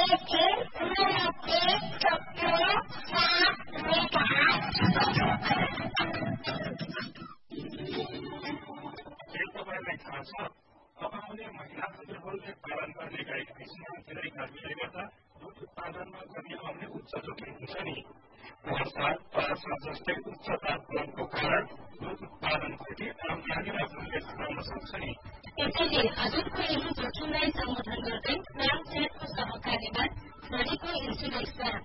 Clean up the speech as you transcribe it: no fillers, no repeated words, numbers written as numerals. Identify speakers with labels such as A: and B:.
A: तपाईँलाई थाहा छ अब आउने महिला हजुरहरूले पालन गर्ने गाई भैँसीमा धेरै गर्मीले गर्दा दुध उत्पादनमा कमी आउने उच्च जोखिम हुन्छ नि। वर्षा वर्षा जस्तै उच्च तापमानको कारण दुध उत्पादन घटी आमदानीमा गुणले घटाउन सक्छ नि।
B: त्यसैले हजुरको यही जोखिमलाई सम्बोधन गर्दै ग्राम सेवकको सहकार्यमा छोरीको इन्सुरेन्समा